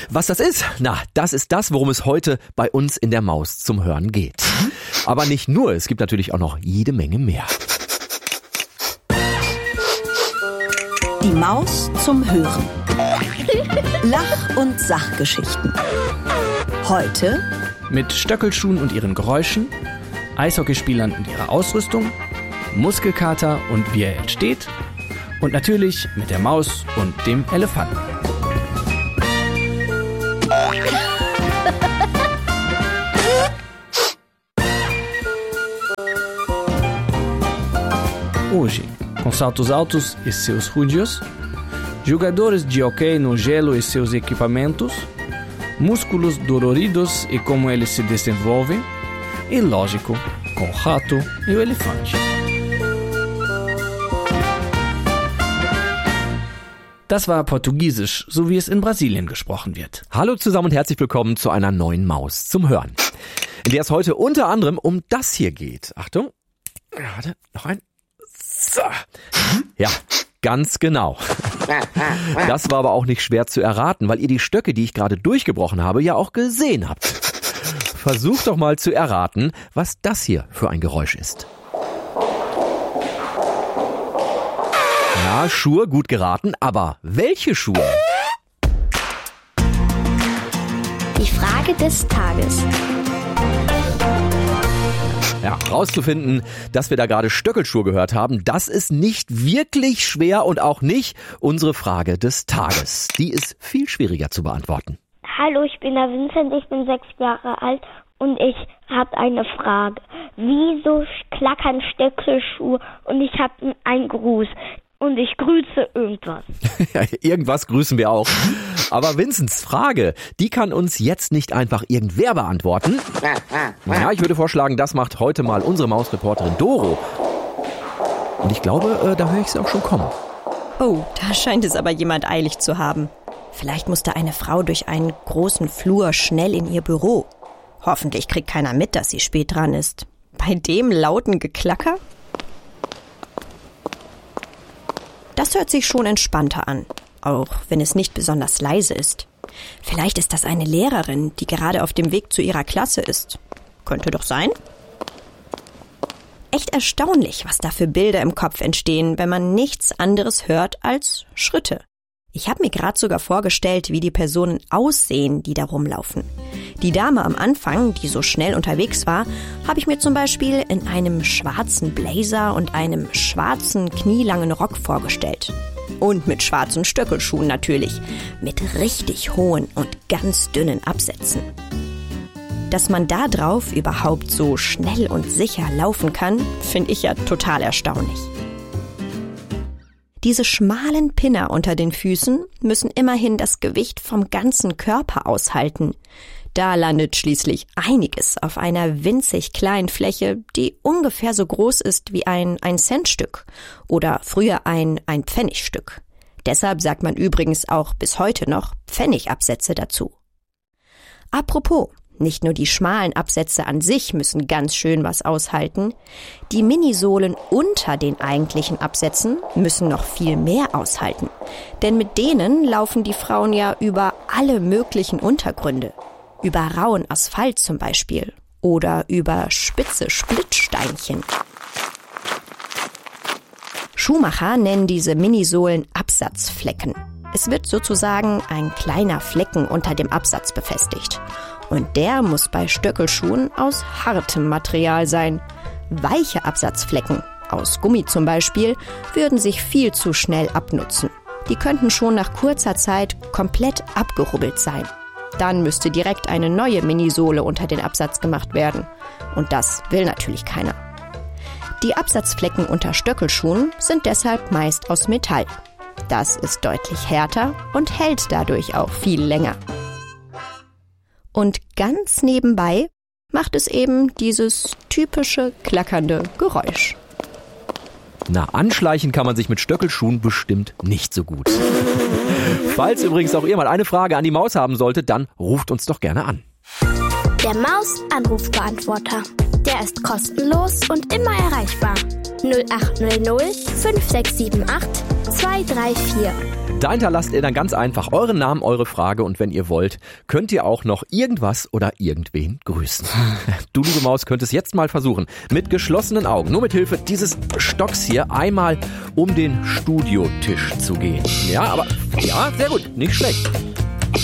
Was das ist? Na, das ist das, worum es heute bei uns in der Maus zum Hören geht. Aber nicht nur, es gibt natürlich auch noch jede Menge mehr. Die Maus zum Hören. Lach- und Sachgeschichten. Heute mit Stöckelschuhen und ihren Geräuschen, Eishockeyspielern und ihrer Ausrüstung, Muskelkater und wie er entsteht und natürlich mit der Maus und dem Elefanten. Hoje, com saltos altos e seus rudios, jogadores de hóquei no gelo e seus equipamentos, músculos doloridos e como eles se desenvolvem, e lógico, com o rato e o elefante. Das war Portugiesisch, so wie es in Brasilien gesprochen wird. Hallo zusammen und herzlich willkommen zu einer neuen Maus zum Hören, in der es heute unter anderem um das hier geht. Achtung, warte, noch ein. So. Ja, ganz genau. Das war aber auch nicht schwer zu erraten, weil ihr die Stöcke, die ich gerade durchgebrochen habe, ja auch gesehen habt. Versucht doch mal zu erraten, was das hier für ein Geräusch ist. Ja, Schuhe, gut geraten, aber welche Schuhe? Die Frage des Tages. Ja, rauszufinden, dass wir da gerade Stöckelschuhe gehört haben, das ist nicht wirklich schwer und auch nicht unsere Frage des Tages. Die ist viel schwieriger zu beantworten. Hallo, ich bin der Vincent, ich bin 6 Jahre alt und ich habe eine Frage. Wieso klackern Stöckelschuhe und ich habe einen Gruß? Und ich grüße irgendwas. Ja, irgendwas grüßen wir auch. Aber Vincents Frage, die kann uns jetzt nicht einfach irgendwer beantworten. Ja, ich würde vorschlagen, das macht heute mal unsere Mausreporterin Doro. Und ich glaube, da höre ich sie auch schon kommen. Oh, da scheint es aber jemand eilig zu haben. Vielleicht musste eine Frau durch einen großen Flur schnell in ihr Büro. Hoffentlich kriegt keiner mit, dass sie spät dran ist. Bei dem lauten Geklacker? Das hört sich schon entspannter an, auch wenn es nicht besonders leise ist. Vielleicht ist das eine Lehrerin, die gerade auf dem Weg zu ihrer Klasse ist. Könnte doch sein. Echt erstaunlich, was da für Bilder im Kopf entstehen, wenn man nichts anderes hört als Schritte. Ich habe mir gerade sogar vorgestellt, wie die Personen aussehen, die da rumlaufen. Die Dame am Anfang, die so schnell unterwegs war, habe ich mir zum Beispiel in einem schwarzen Blazer und einem schwarzen, knielangen Rock vorgestellt. Und mit schwarzen Stöckelschuhen natürlich, mit richtig hohen und ganz dünnen Absätzen. Dass man da drauf überhaupt so schnell und sicher laufen kann, finde ich ja total erstaunlich. Diese schmalen Pinner unter den Füßen müssen immerhin das Gewicht vom ganzen Körper aushalten. Da landet schließlich einiges auf einer winzig kleinen Fläche, die ungefähr so groß ist wie ein 1-Cent-Stück oder früher ein Pfennigstück. Deshalb sagt man übrigens auch bis heute noch Pfennigabsätze dazu. Apropos, nicht nur die schmalen Absätze an sich müssen ganz schön was aushalten, die Minisohlen unter den eigentlichen Absätzen müssen noch viel mehr aushalten. Denn mit denen laufen die Frauen ja über alle möglichen Untergründe. Über rauen Asphalt zum Beispiel oder über spitze Splittsteinchen. Schuhmacher nennen diese Minisohlen Absatzflecken. Es wird sozusagen ein kleiner Flecken unter dem Absatz befestigt. Und der muss bei Stöckelschuhen aus hartem Material sein. Weiche Absatzflecken, aus Gummi zum Beispiel, würden sich viel zu schnell abnutzen. Die könnten schon nach kurzer Zeit komplett abgerubbelt sein. Dann müsste direkt eine neue Minisohle unter den Absatz gemacht werden. Und das will natürlich keiner. Die Absatzflecken unter Stöckelschuhen sind deshalb meist aus Metall. Das ist deutlich härter und hält dadurch auch viel länger. Und ganz nebenbei macht es eben dieses typische klackernde Geräusch. Na, anschleichen kann man sich mit Stöckelschuhen bestimmt nicht so gut. Falls übrigens auch ihr mal eine Frage an die Maus haben solltet, dann ruft uns doch gerne an. Der Maus-Anrufbeantworter. Der ist kostenlos und immer erreichbar. 0800 5678 234. Da hinterlasst ihr dann ganz einfach euren Namen, eure Frage und wenn ihr wollt, könnt ihr auch noch irgendwas oder irgendwen grüßen. Du, liebe Maus, könntest jetzt mal versuchen, mit geschlossenen Augen, nur mit Hilfe dieses Stocks hier, einmal um den Studiotisch zu gehen. Ja, aber, ja, sehr gut, nicht schlecht.